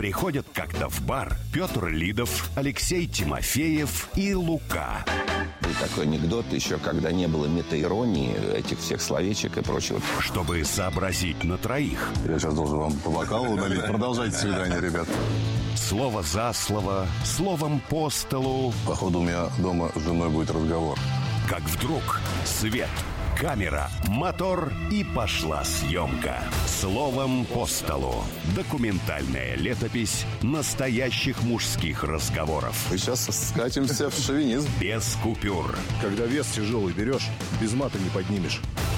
Приходят как-то в бар Петр Лидов, Алексей Тимофеев и Лука. Был такой анекдот еще, когда не было метаиронии, этих всех словечек и прочего. Чтобы сообразить на троих. Я сейчас должен вам по бокалу налить. Продолжайте свидание, ребят. Слово за слово, словом по столу. Походу, у меня дома с женой будет разговор. Как вдруг свет, камера, мотор и пошла съемка. Словом по столу. Документальная летопись настоящих мужских разговоров. Мы сейчас скатимся в шовинизм. Без купюр. Когда вес тяжелый берешь, без мата не поднимешь.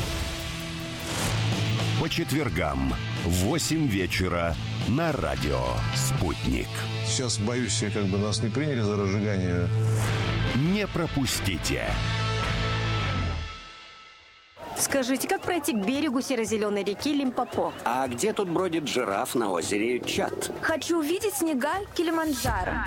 По четвергам в 8 вечера на радио «Спутник». Сейчас, боюсь, как бы нас не приняли за разжигание. Не пропустите. Скажите, как пройти к берегу серо-зеленой реки Лимпопо? А где тут бродит жираф на озере Чад? Хочу увидеть снега Килиманджаро.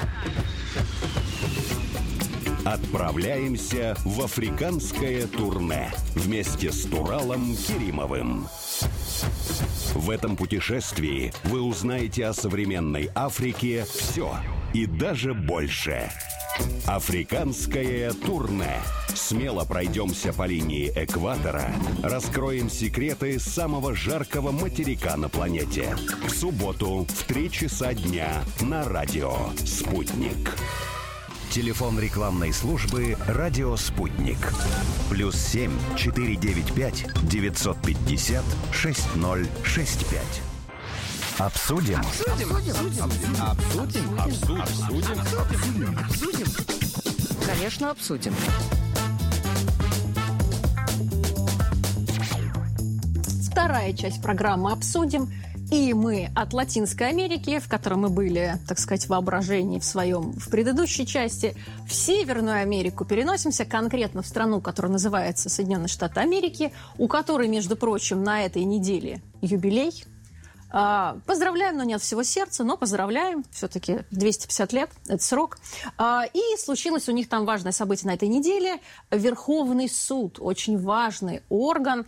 Отправляемся в африканское турне вместе с Туралом Керимовым. В этом путешествии вы узнаете о современной Африке все и даже больше. Африканское турне. Смело пройдемся по линии экватора, раскроем секреты самого жаркого материка на планете. В субботу в 3 часа дня на радио «Спутник». Телефон рекламной службы «Радио Спутник». +7 495 950 6065. Обсудим. Обсудим. Конечно, обсудим. Вторая часть программы «Обсудим». И мы от Латинской Америки, в которой мы были, так сказать, в воображении в своем в предыдущей части, в Северную Америку переносимся, конкретно в страну, которая называется Соединенные Штаты Америки, у которой, между прочим, на этой неделе юбилей. Поздравляем, но не от всего сердца, но поздравляем. Все-таки 250 лет – это срок. И случилось у них там важное событие на этой неделе. Верховный суд, очень важный орган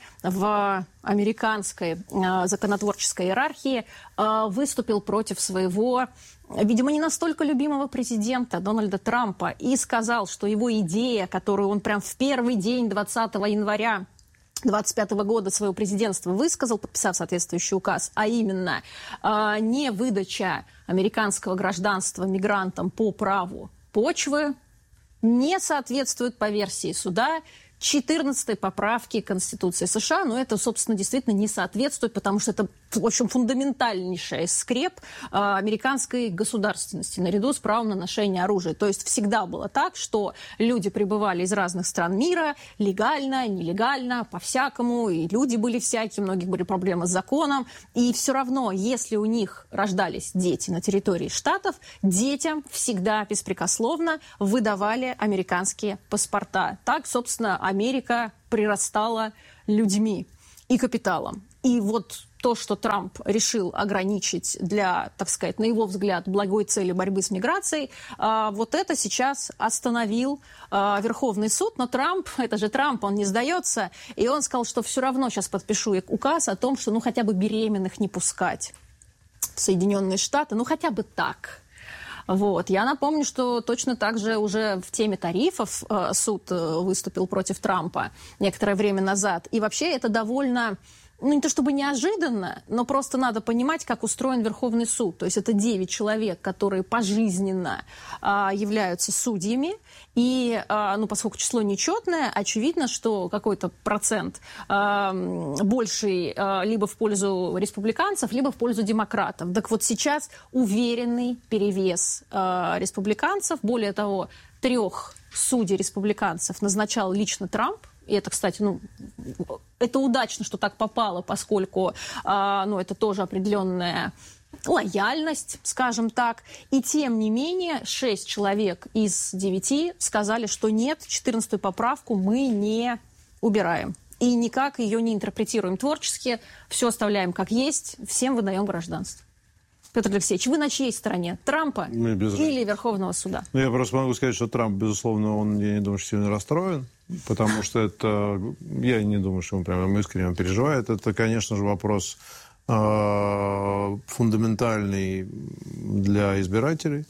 в американской законотворческой иерархии, выступил против своего, видимо, не настолько любимого президента Дональда Трампа и сказал, что его идея, которую он прям в первый день 20 января 25 года своего президентства высказал, подписав соответствующий указ, а именно не выдача американского гражданства мигрантам по праву почвы, не соответствует, по версии суда, 14-й поправки Конституции США, но это, собственно, действительно не соответствует, потому что это, в общем, фундаментальнейший скреп американской государственности наряду с правом на ношение оружия. То есть всегда было так, что люди прибывали из разных стран мира, легально, нелегально, по-всякому, и люди были всякие, у многих были проблемы с законом, и все равно, если у них рождались дети на территории штатов, детям всегда беспрекословно выдавали американские паспорта. Так, собственно, Америка прирастала людьми и капиталом. И вот то, что Трамп решил ограничить для, так сказать, на его взгляд, благой цели борьбы с миграцией, вот это сейчас остановил Верховный суд. Но Трамп, это же Трамп, он не сдается, и он сказал, что все равно сейчас подпишу указ о том, что хотя бы беременных не пускать в Соединенные Штаты, хотя бы так. Вот. Я напомню, что точно так же уже в теме тарифов суд выступил против Трампа некоторое время назад. И вообще это довольно, не то чтобы неожиданно, но просто надо понимать, как устроен Верховный суд. То есть это 9 человек, которые пожизненно являются судьями. И, поскольку число нечетное, очевидно, что какой-то процент больший либо в пользу республиканцев, либо в пользу демократов. Так вот сейчас уверенный перевес республиканцев. Более того, 3 судей республиканцев назначал лично Трамп. И это, кстати, это удачно, что так попало, поскольку это тоже определенная лояльность, скажем так. И тем не менее 6 человек из 9 сказали, что нет, 14-ю поправку мы не убираем. И никак ее не интерпретируем творчески, все оставляем как есть, всем выдаем гражданство. Петр Алексеевич, вы на чьей стороне? Трампа или Верховного суда? Я просто могу сказать, что Трамп, безусловно, я не думаю, что сильно расстроен, потому что это, я не думаю, что он прямо искренне переживает. Это, конечно же, вопрос фундаментальный для избирателей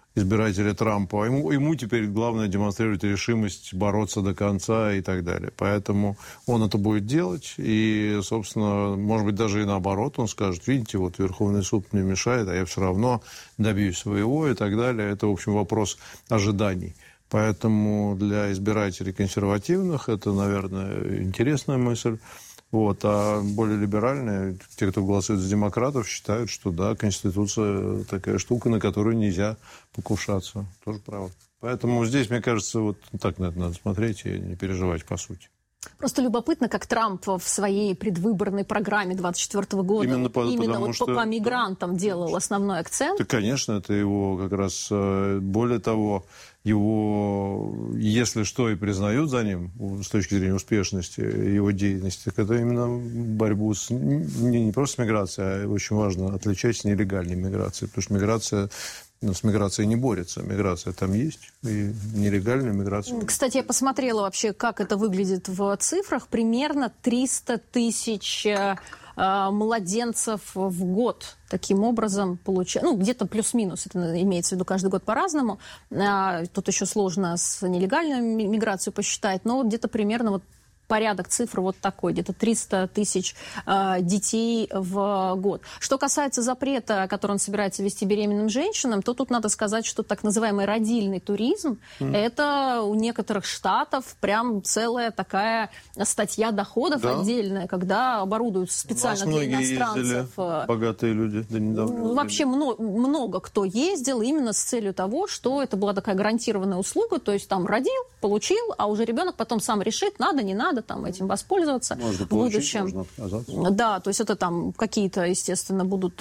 Трампа. Ему теперь главное демонстрировать решимость бороться до конца и так далее. Поэтому он это будет делать. И, собственно, может быть, даже и наоборот, он скажет, видите, вот Верховный суд мне мешает, а я все равно добьюсь своего и так далее. Это, в общем, вопрос ожиданий. Поэтому для избирателей консервативных это, наверное, интересная мысль. Вот. А более либеральные, те, кто голосует за демократов, считают, что да, Конституция такая штука, на которую нельзя покушаться. Тоже право. Поэтому здесь, мне кажется, вот так надо смотреть и не переживать по сути. Просто любопытно, как Трамп в своей предвыборной программе 2024 года именно вот по мигрантам делал основной акцент. Да, конечно, это его как раз, более того, его, если что и признают за ним с точки зрения успешности его деятельности, так это именно борьбу с не просто с миграцией, а очень важно отличать с нелегальной миграцией, потому что с миграцией не борется. Миграция там есть, и нелегальная миграция. Кстати, я посмотрела вообще, как это выглядит в цифрах. Примерно 300 тысяч младенцев в год таким образом получают. Ну, где-то плюс-минус, это имеется в виду каждый год по-разному. Тут еще сложно с нелегальной миграцией посчитать, но где-то примерно вот порядок цифр вот такой, где-то 300 тысяч детей в год. Что касается запрета, который он собирается ввести беременным женщинам, то тут надо сказать, что так называемый родильный туризм, это у некоторых штатов прям целая такая статья доходов отдельная, когда оборудуют специально для иностранцев. Ездили богатые люди до недавно. Вообще много кто ездил именно с целью того, что это была такая гарантированная услуга, то есть там родил, получил, а уже ребенок потом сам решит, надо, не надо, там этим воспользоваться можно в будущем. Можно отказаться. Да, то есть это там какие-то, естественно, будут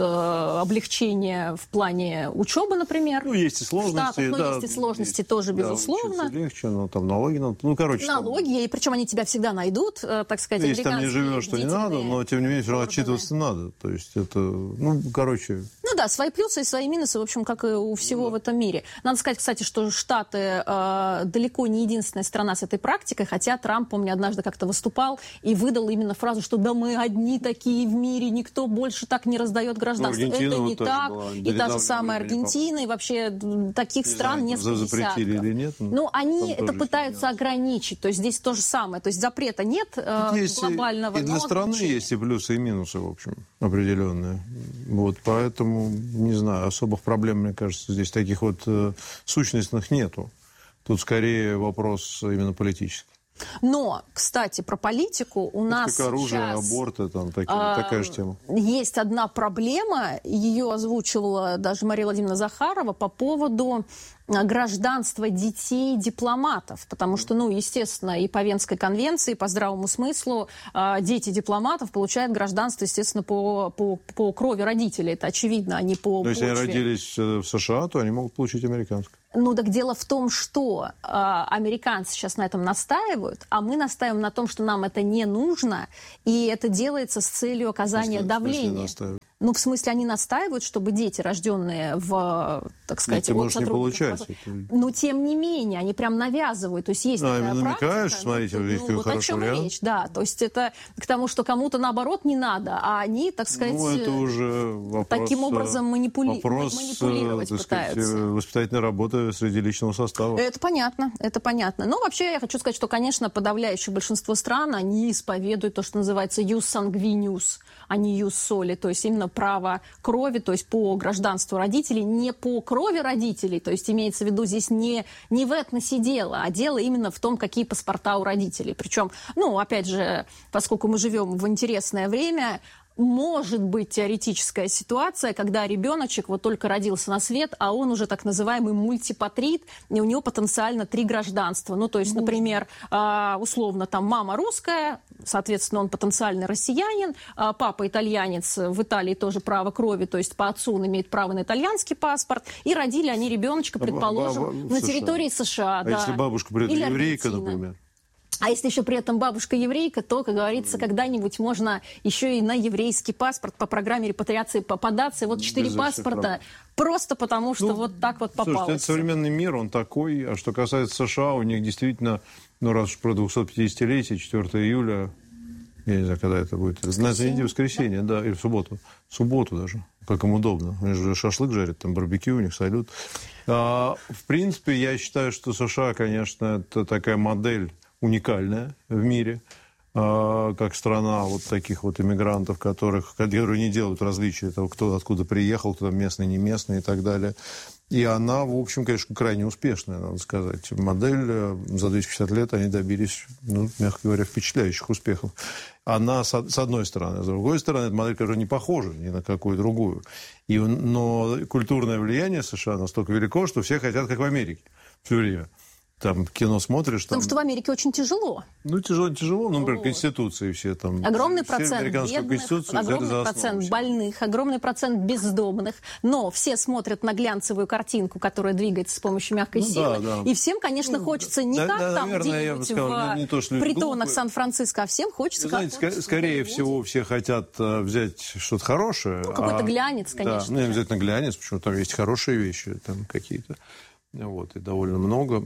облегчения в плане учебы, например. Ну, есть и сложности. Есть и сложности тоже, безусловно. Легче, но там налоги надо. Ну, короче. Налоги, и причем они тебя всегда найдут, так сказать. Если там не живешь, что не надо, но тем не менее все равно отчитываться надо. То есть это, короче. Ну да, свои плюсы и свои минусы, в общем, как и у всего в этом мире. Надо сказать, кстати, что Штаты далеко не единственная страна с этой практикой, хотя Трамп, помню, однажды как-то выступал и выдал именно фразу, что да мы одни такие в мире, никто больше так не раздает гражданство. Это не так. И та же самая Аргентина, и вообще таких стран несколько десятков. Запретили или нет? Ну, они это пытаются ограничить. То есть здесь то же самое. То есть запрета нет глобального. И для страны есть и плюсы, и минусы, в общем, определенные. Вот, поэтому, не знаю, особых проблем, мне кажется, здесь таких вот сущностных нету. Тут скорее вопрос именно политический. Но, кстати, про политику у нас как оружие, сейчас аборты, там такая же тема. Есть одна проблема, ее озвучивала даже Мария Владимировна Захарова по поводу гражданства детей дипломатов, потому что, естественно, и по Венской конвенции, и по здравому смыслу дети дипломатов получают гражданство, естественно, по крови родителей. Это очевидно, а не по почве. Если они родились в США, то они могут получить американское. Так дело в том, что американцы сейчас на этом настаивают, а мы настаиваем на том, что нам это не нужно, и это делается с целью оказания давления. В смысле, они настаивают, чтобы дети, рожденные в, так сказать, ты можешь не получать. Но тем не менее, они прям навязывают. То есть есть такая практика. Смотрите, вот о чем речь, да. То есть это к тому, что кому-то наоборот не надо, а они, так сказать, это уже вопрос, таким образом манипулировать пытаются. Воспитательной работы среди личного состава. Это понятно. Но вообще я хочу сказать, что, конечно, подавляющее большинство стран, они исповедуют то, что называется ius sanguinis, а не ius soli, то есть именно право крови, то есть по гражданству родителей, не по крови родителей, то есть имеется в виду здесь не в этносе дело, а дело именно в том, какие паспорта у родителей. Причем, опять же, поскольку мы живем в интересное время, может быть теоретическая ситуация, когда ребеночек вот только родился на свет, а он уже так называемый мультипатрид, и у него потенциально 3 гражданства. То есть, например, условно, там мама русская, соответственно, он потенциальный россиянин, папа итальянец, в Италии тоже право крови, то есть по отцу он имеет право на итальянский паспорт, и родили они ребеночка, предположим, на территории США. Если бабушка при этом еврейка, например? А если еще при этом бабушка еврейка, то, как говорится, когда-нибудь можно еще и на еврейский паспорт по программе репатриации попадаться. И вот 4 паспорта просто потому, что вот так вот попалось. Слушайте, это современный мир, он такой. А что касается США, у них действительно, раз уж про 250-летие, 4 июля, я не знаю, когда это будет. На этой неделе воскресенье, да, или в субботу. В субботу даже. как им удобно. Они же шашлык жарят, там барбекю у них, салют. В принципе, я считаю, что США, конечно, это такая модель уникальная в мире, как страна вот таких вот иммигрантов, которые не делают различия, того, кто откуда приехал, кто местный, не местный и так далее. И она, в общем, конечно, крайне успешная, надо сказать. Модель за 250 лет они добились, мягко говоря, впечатляющих успехов. Она с одной стороны. С другой стороны, это модель, которая не похожа ни на какую другую. Но культурное влияние США настолько велико, что все хотят, как в Америке, все время. Там кино смотришь... Потому что в Америке очень тяжело. Тяжело. Например, конституции все там... Огромный процент бедных, огромный процент больных, огромный процент бездомных. Но все смотрят на глянцевую картинку, которая двигается с помощью мягкой силы. Да. И всем, конечно, хочется не как там где-нибудь в притонах Сан-Франциско, а всем хочется... Знаете, скорее всего, все хотят взять что-то хорошее. Какой-то глянец, конечно. Не обязательно глянец, почему там есть хорошие вещи там какие-то. И довольно много.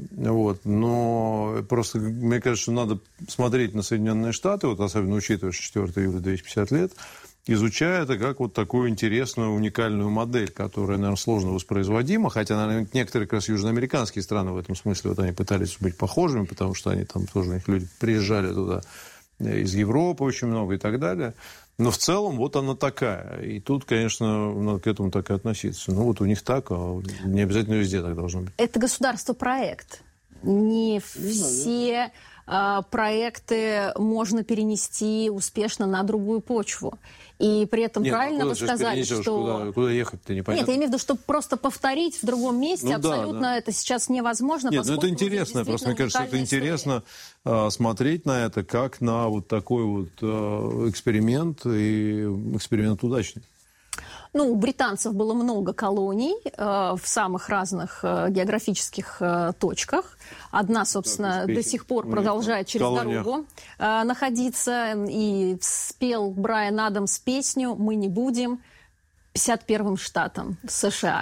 Но просто, мне кажется, что надо смотреть на Соединенные Штаты, особенно учитывая, что 4 июля 250 лет, изучая это как вот такую интересную, уникальную модель, которая, наверное, сложно воспроизводима, хотя, наверное, некоторые как раз южноамериканские страны в этом смысле, они пытались быть похожими, потому что они там тоже, у них люди приезжали туда из Европы очень много и так далее. Но в целом вот она такая. И тут, конечно, надо к этому так и относиться. У них так, а не обязательно везде так должно быть. Это государство-проект. Не все проекты можно перенести успешно на другую почву. И при этом правильно вы сказали, что... Куда ехать-то непонятно. Нет, я имею в виду, чтобы просто повторить в другом месте, абсолютно это сейчас невозможно. Нет, это интересно. Просто мне кажется, это интересно смотреть на это как на вот такой вот эксперимент, и эксперимент удачный. У британцев было много колоний в самых разных географических точках. Одна, собственно, до сих пор продолжает через дорогу находиться. И спел Брайан Адамс песню «Мы не будем» 51-м штатом США.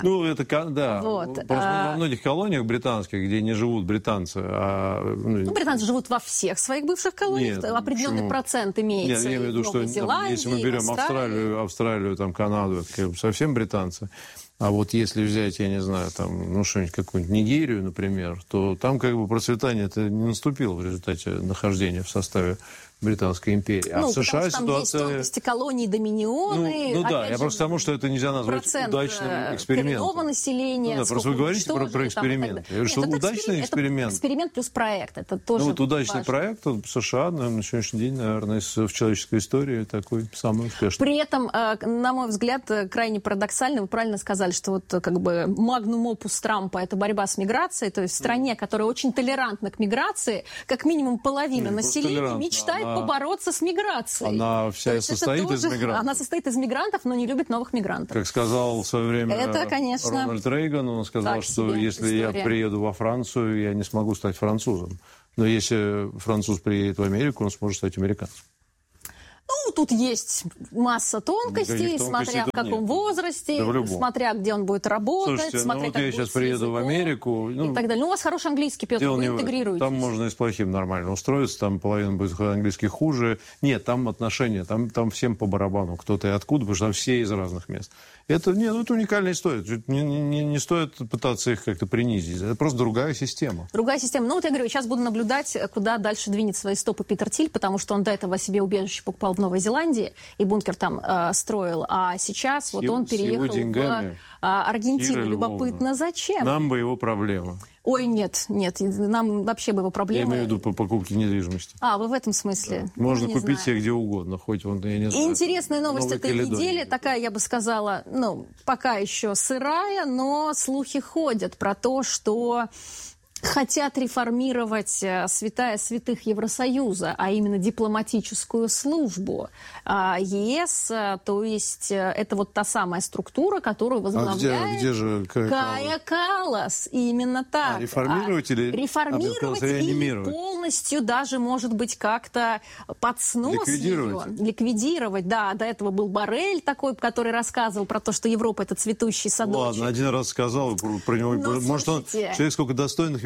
Просто во многих колониях британских, где не живут британцы. Британцы живут во всех своих бывших колониях. Определенный процент имеется. Я имею в виду, что если мы берем Австралию, там, Канаду, это совсем британцы. А вот если взять, я не знаю, там, что-нибудь, какую-нибудь Нигерию, например, то там процветание это не наступило в результате нахождения в составе Британской империи. А в США там ситуация... есть колонии, доминионы. Я просто потому, что это нельзя назвать удачным экспериментом. Коренного населения. Просто вы говорите про эксперимент. Я говорю, что удачный эксперимент. Эксперимент плюс проект. Это тоже удачный проект в США, наверное, на сегодняшний день, наверное, в человеческой истории такой самый успешный. При этом, на мой взгляд, крайне парадоксально, вы правильно сказали, что магнум опус Трампа – это борьба с миграцией, то есть в стране, которая очень толерантна к миграции, как минимум половина населения мечтает побороться с миграцией. Она вся состоит из мигрантов. Она состоит из мигрантов, но не любит новых мигрантов. Как сказал в свое время Рональд Рейган, он сказал, что если я приеду во Францию, я не смогу стать французом. Но если француз приедет в Америку, он сможет стать американцем. Тут есть масса тонкостей, смотря в каком возрасте, смотря где он будет работать, смотря как я сейчас приеду в Америку. И так далее. У вас хороший английский, Петр, вы интегрируетесь. Там можно и с плохим нормально устроиться, там половина будет английский хуже. Нет, там отношения, там всем по барабану, кто-то и откуда, потому что там все из разных мест. Это уникальная история. Не стоит пытаться их как-то принизить. Это просто другая система. Другая система. Я говорю, сейчас буду наблюдать, куда дальше двинет свои стопы Питер Тиль, потому что он до этого себе убежище покупал в Новой Зеландии, и бункер там строил. А сейчас он переехал в Аргентину. Любопытно, зачем? Нам бы его проблема. Ой, нет, нам вообще бы его проблема. Я имею в виду по покупке недвижимости. Вы в этом смысле? Можно купить себе где угодно, хоть я не знаю. Интересная новость этой недели, такая, я бы сказала, пока еще сырая, но слухи ходят про то, что хотят реформировать святая святых Евросоюза, а именно дипломатическую службу ЕС, то есть это та самая структура, которую возглавляет где же Кая Каллас. Именно так. Реформировать или реформировать или полностью даже, может быть, как-то под снос ликвидировать. Да, до этого был Боррель такой, который рассказывал про то, что Европа — это цветущий садочек. Ладно, один раз сказал про него. Может, он человек сколько достойных вещей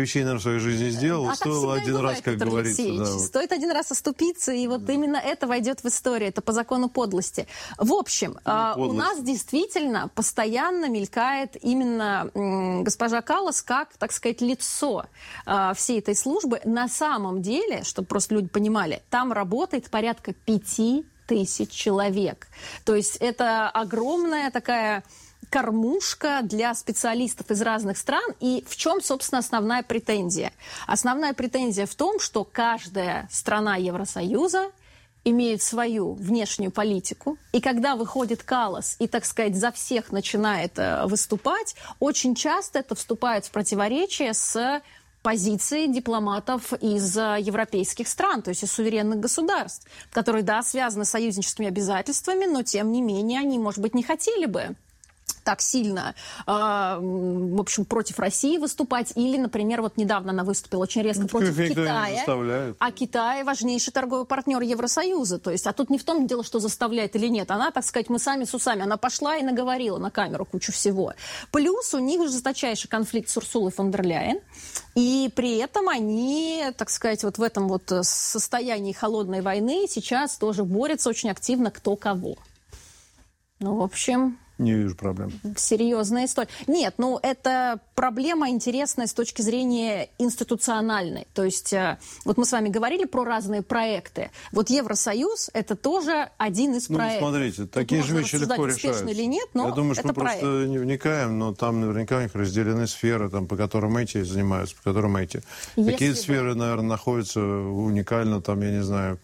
вещей, наверное, в своей жизни сделал. Стоило один раз, как говорится. Да, вот. Стоит один раз оступиться, и вот именно это войдет в историю. Это по закону подлости. В общем, у нас действительно постоянно мелькает именно госпожа Каллас как, так сказать, лицо всей этой службы. На самом деле, чтобы просто люди понимали, там работает порядка 5000 человек. То есть это огромная такая кормушка для специалистов из разных стран. И в чем, собственно, основная претензия? Основная претензия в том, что каждая страна Евросоюза имеет свою внешнюю политику. И когда выходит Каллас и, так сказать, за всех начинает выступать, очень часто это вступает в противоречие с позиции дипломатов из европейских стран, то есть из суверенных государств, которые, да, связаны с союзническими обязательствами, но, тем не менее, они, может быть, не хотели бы так сильно, в общем, против России выступать. Или, например, вот недавно она выступила очень резко против Китая. А Китай важнейший торговый партнер Евросоюза. То есть, а тут не в том дело, что заставляет или нет. Она, так сказать, мы сами с усами. Она пошла и наговорила на камеру кучу всего. Плюс у них жесточайший конфликт с Урсулой фон дер Ляйен. И при этом они, так сказать, вот в этом вот состоянии холодной войны сейчас тоже борются очень активно кто кого. Ну, в общем... Не вижу проблем. Серьезная история. Нет, ну это проблема интересная с точки зрения институциональной. То есть вот мы с вами говорили про разные проекты. Вот Евросоюз – это тоже один из проектов. Ну, смотрите, такие же вещи легко решаются. Или нет, но я думаю, что мы проект. Просто не вникаем, но там наверняка у них разделены сферы, там, по которым эти занимаются, по которым эти. Какие сферы, наверное, находятся уникально, там, я не знаю,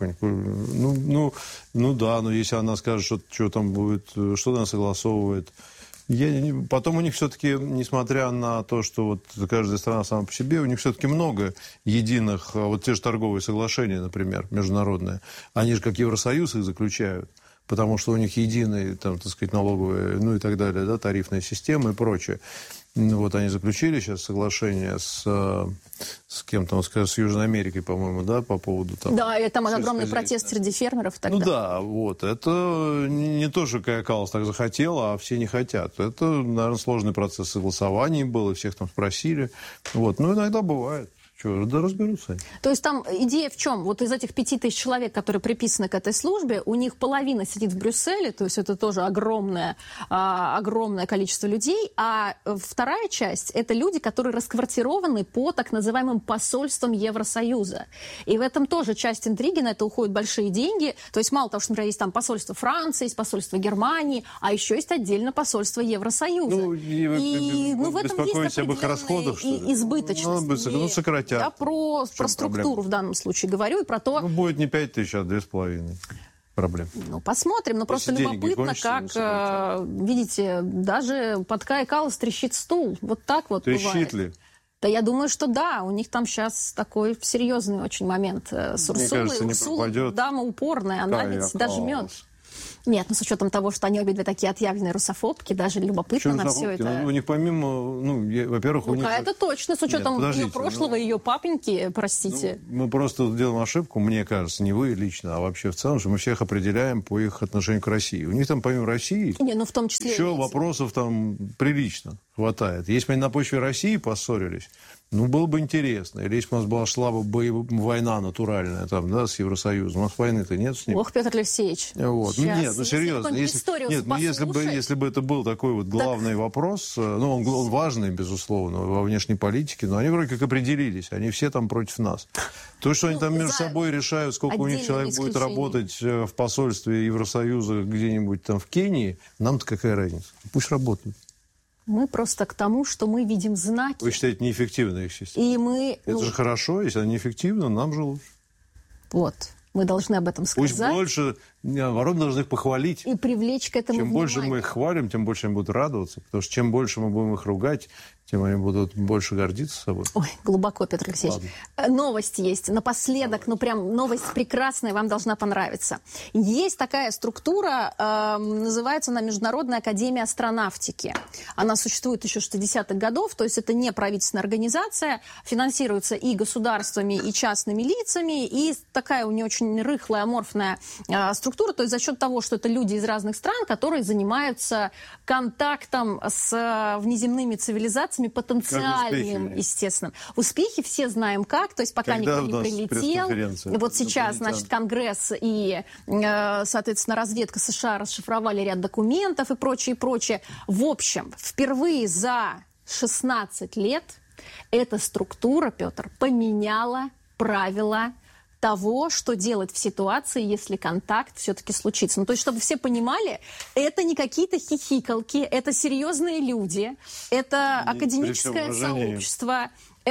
ну да, но если она скажет, что там будет, что она согласовывает. Потом у них все-таки, несмотря на то, что вот каждая страна сама по себе, у них все-таки много единых, вот те же торговые соглашения, например, международные. Они же как Евросоюз их заключают, потому что у них единые, там, так сказать, налоговые, ну и так далее, да, тарифная система и прочее. Вот они заключили сейчас соглашение с кем-то, с Южной Америкой, по-моему, да, по поводу там... Да, и там огромный протест среди фермеров тогда. Ну да, вот. Это не то, что Кая Каллас так захотела, а все не хотят. Это, наверное, сложный процесс согласования был, и всех там спросили. Вот. Ну, иногда бывает. Чего, да разберутся. То есть там идея в чем? Вот из этих 5000 человек, которые приписаны к этой службе, у них половина сидит в Брюсселе, то есть это тоже огромное количество людей, а вторая часть – это люди, которые расквартированы по так называемым посольствам Евросоюза. И в этом тоже часть интриги, на это уходят большие деньги. То есть мало того, что, например, есть там посольство Франции, есть посольство Германии, а еще есть отдельно посольство Евросоюза. Ну, и в этом есть об их расходах, что ли? Избыточность. Ну, сократят. Я про структуру в данном случае говорю и про то... Ну, будет не 5000, а 2,5 проблем. Ну, посмотрим. Но просто любопытно, как, видите, даже под Кая Каллас трещит стул. Вот так вот бывает. Трещит ли? Да я думаю, что да. У них там сейчас такой серьезный очень момент с Урсулой. Мне кажется, Урсула дама упорная, она ведь дожмет. Нет, ну с учетом того, что они обе две такие отъявленные русофобки, даже любопытно на все это. Ну, у них помимо, во-первых, у них... это точно, с учетом ее прошлого, ее папеньки, простите. Мы просто делаем ошибку, мне кажется, не вы лично, а вообще в целом, что мы всех определяем по их отношению к России. У них там помимо России в том числе еще вопросов там прилично хватает. Если бы они на почве России поссорились, было бы интересно. Или если бы у нас была шла бы война натуральная там, да, с Евросоюзом. У нас войны-то нет с ним. Ох, Петр Алексеевич. Вот. Нет, серьезно. Если бы это был такой вот главный вопрос, он важный, безусловно, во внешней политике, но они вроде как определились. Они все там против нас. То, что они там между собой решают, сколько у них человек будет работать в посольстве Евросоюза где-нибудь там в Кении, нам-то какая разница? Пусть работают. Мы просто к тому, что мы видим знаки. Вы считаете, неэффективна их система? Это же хорошо, если она неэффективна, нам же лучше. Вот. Мы должны об этом сказать. Пусть больше, наоборот, должны их похвалить. И привлечь к этому внимание. Чем больше мы их хвалим, тем больше они будут радоваться. Потому что чем больше мы будем их ругать, тем они будут больше гордиться собой. Ой, глубоко, Петр Алексеевич. Ладно. Новость есть. Напоследок, прям новость прекрасная, вам должна понравиться. Есть такая структура, называется она Международная академия астронавтики. Она существует еще с 60-х годов, то есть это не правительственная организация, финансируется и государствами, и частными лицами, и такая у нее очень рыхлая, аморфная структура. структура, то есть за счет того, что это люди из разных стран, которые занимаются контактом с внеземными цивилизациями потенциальным, естественным. Успехи все знаем как, то есть пока когда никто не прилетел. Вот сейчас, значит, Конгресс и, соответственно, разведка США расшифровали ряд документов и прочее, прочее. В общем, впервые за 16 лет эта структура, Петр, поменяла правила того, что делать в ситуации, если контакт все-таки случится. Ну, то есть, чтобы все понимали, это не какие-то хихикалки, это серьезные люди, это академическое сообщество,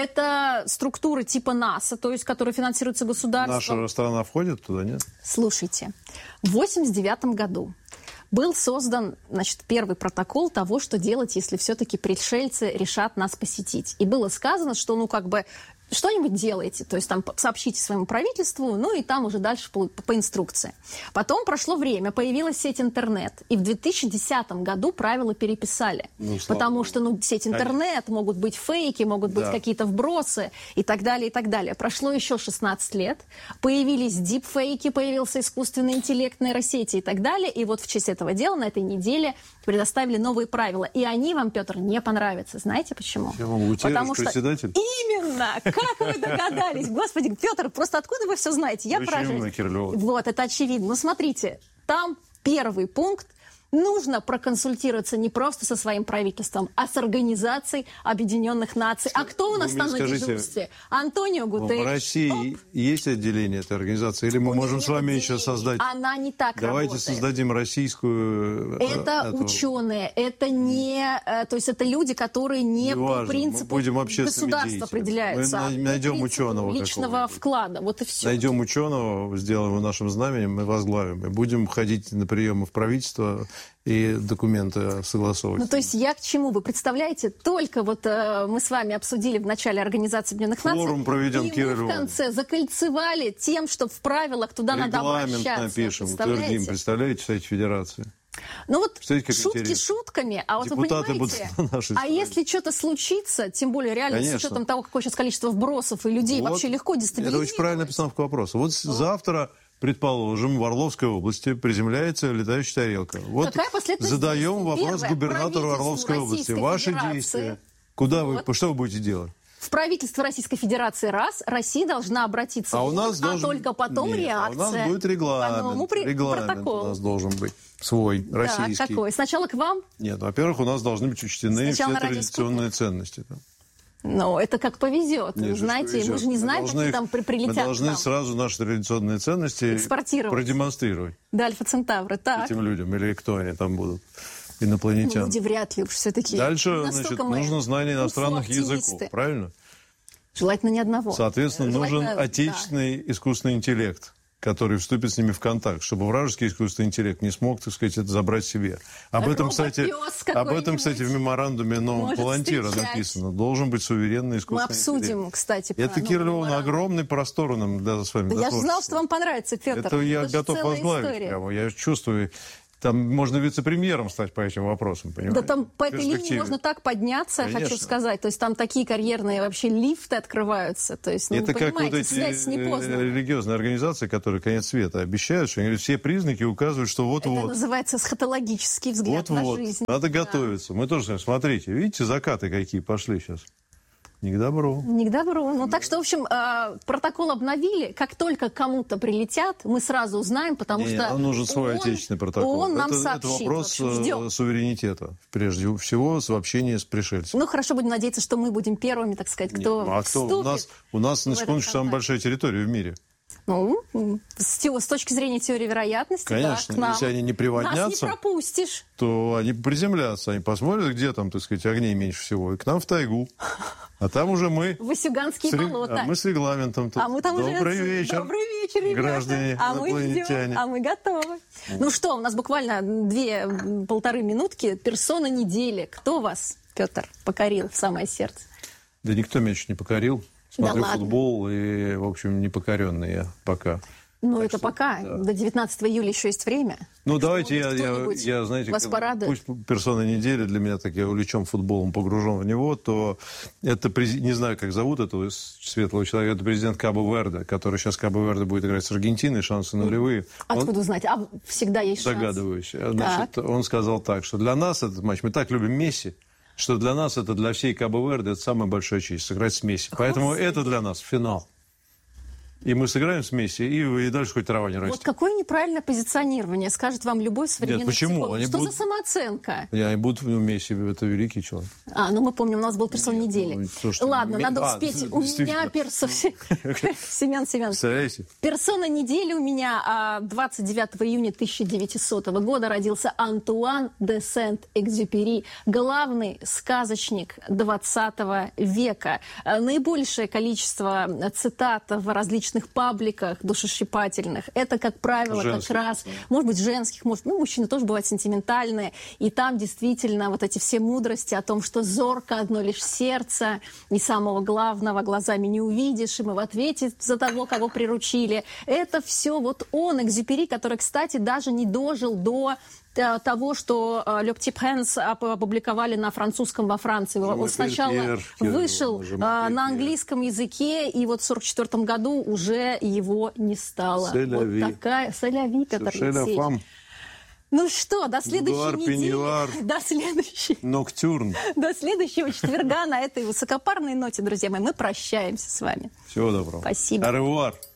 это структуры типа НАСА, то есть, которые финансируются государством. Наша страна входит туда, нет? Слушайте, в 1989 году был создан, значит, первый протокол того, что делать, если все-таки пришельцы решат нас посетить. И было сказано, что, ну, как бы, что-нибудь делайте, то есть там сообщите своему правительству, ну и там уже дальше по инструкции. Потом прошло время, появилась сеть интернет, и в 2010 году правила переписали, потому что, ну, сеть интернет, могут быть фейки, могут быть какие-то вбросы и так далее, и так далее. Прошло еще 16 лет, появились дипфейки, появился искусственный интеллект, нейросети и так далее, и вот в честь этого дела на этой неделе предоставили новые правила, и они вам, Петр, не понравятся. Знаете почему? Потому что именно, как вы догадались? Господи, Петр, просто откуда вы все знаете? Я поражаюсь. Вот, это очевидно. Но смотрите, там первый пункт. Нужно проконсультироваться не просто со своим правительством, а с Организацией Объединенных Наций. А кто у нас там на дежурстве? Антонио Гутерриш. В России есть отделение этой организации? Или мы можем с вами еще создать? Она не так Давайте работает. создадим российскую... Это ученые, это не... То есть это люди, которые не по принципу государства определяются. Мы найдем ученого личного вклада. Вот и все. Найдем ученого, сделаем его нашим знаменем, мы возглавим. И будем ходить на приемы в правительство и документы согласовывать. Ну, то есть я к чему? Вы представляете, только вот мы с вами обсудили в начале Организации Объединенных Наций, форум проведем, и мы в конце закольцевали тем, что в правилах туда надо обращаться. Регламент напишем, утвердим. Представляете, Совет Федерации? Ну вот шутки интересно. Шутками, а вот депутаты вы понимаете, будут на нашей стороне. Если что-то случится, тем более реально Конечно. с учетом того, какое сейчас количество вбросов и людей вот, вообще легко дестабилизировать. Это очень правильная постановка вопроса. Вот завтра, предположим, в Орловской области приземляется летающая тарелка. Вот задаем вопрос губернатору Орловской области. Ваши действия. Куда вы, что вы будете делать? В правительство Российской Федерации раз, Россия должна обратиться только потом реакция. У нас будет регламент. Регламент у нас должен быть свой, российский. Да, какой? Сначала к вам? Нет, во-первых, у нас должны быть учтены все традиционные ценности. Ну, это как повезет. Нет, знаете, мы же не знаем, какие там прилетят. Мы должны сразу наши традиционные ценности продемонстрировать. Да, Альфа-Центавры, так. Этим людям, или кто они там будут. Инопланетян. Люди вряд ли уж все-таки. Дальше, значит, нужно знание иностранных языков, правильно? Желательно ни одного. Соответственно, нужен отечественный искусственный интеллект, который вступит с ними в контакт, чтобы вражеский искусственный интеллект не смог, так сказать, это забрать себе. Об этом, кстати, в меморандуме нового Палантира написано. Должен быть суверенный искусственный интеллект. Мы обсудим, кстати, это, Кира Львовна, огромный простор нам с вами. Я же знал, что вам понравится, Петр. Это я готов возглавить. Я чувствую... Там можно вице-премьером стать по этим вопросам, понимаете? Да там по этой линии можно так подняться, Конечно. Хочу сказать. То есть там такие карьерные вообще лифты открываются. То есть, это как вот эти религиозные организации, которые конец света обещают, что все признаки указывают, что вот-вот. Это называется эсхатологический взгляд на жизнь. Надо готовиться. Мы тоже, смотрите, видите, закаты какие пошли сейчас. Не к добру. Не к добру. Ну, так что, в общем, протокол обновили. Как только кому-то прилетят, мы сразу узнаем, потому что... Нам нужен свой отечественный протокол. Он нам сообщит. Это вопрос суверенитета, прежде всего, в общении с пришельцами. Ну, хорошо, будем надеяться, что мы будем первыми, так сказать, кто вступит. У нас, на секундочку, самая большая территория в мире. Ну, с точки зрения теории вероятности, конечно, да, если они не приводнятся, нас не пропустишь, то они приземлятся, они посмотрят, где там, так сказать, огней меньше всего, и к нам в тайгу. А там уже мы... Васюганские болота. Мы с регламентом тут. А мы там Добрый вечер. Добрый вечер, ребята. Граждане, инопланетяне. А мы готовы. Ну что, у нас буквально 2-1,5 минутки. Персона недели. Кто вас, Петр, покорил в самое сердце? Да никто меня еще не покорил. Смотрю футбол и, в общем, непокоренный я пока. Ну, Так это что, пока. да. До 19 июля еще есть время. Ну, Так давайте что, может, кто-нибудь я, знаете, вас порадует? пусть персона недели, для меня так я увлечен футболом, погружен в него, то это, не знаю, как зовут этого светлого человека, это президент Кабо-Верде, который сейчас Кабо-Верде будет играть с Аргентиной, шансы нулевые. Откуда узнать? А всегда есть шанс. Догадываюсь. Значит, он сказал так, что для нас этот матч, мы так любим Месси, что для нас это, для всей Кабо-Верде, это самая большая честь, сыграть с Месси. Поэтому это для нас финал. И мы сыграем с Месси, и дальше хоть трава не растет. Вот какое неправильное позиционирование, скажет вам любой современный почему? психолог. Что за самооценка? Я и буду Месси, это великий человек. Ну мы помним, у нас был персон недели. Слушайте, Ладно, надо успеть. У меня Семен Семенович. Представляете? Персона недели у меня 29 июня 1900 года родился Антуан де Сент-Экзюпери, главный сказочник 20 века. Наибольшее количество цитат в различных пабликах душещипательных. Это, как правило, женских, как раз, может быть, женских, может, мужчины тоже бывают сентиментальные. И там действительно вот эти все мудрости о том, что зорко одно лишь сердце, и самого главного глазами не увидишь, и мы в ответе за того, кого приручили. Это все вот он, Экзюпери, который, кстати, даже не дожил до того, что Le Petit Prince опубликовали на французском во Франции. Он сначала вышел на английском языке, и вот в 1944 году уже его не стало. Вот такая «Сэляви», Петр Алексеевич. Ну что, до следующей недели. До следующей. Ноктюрн. До следующего четверга на этой высокопарной ноте, друзья мои, мы прощаемся с вами. Всего доброго. Спасибо. Au revoir.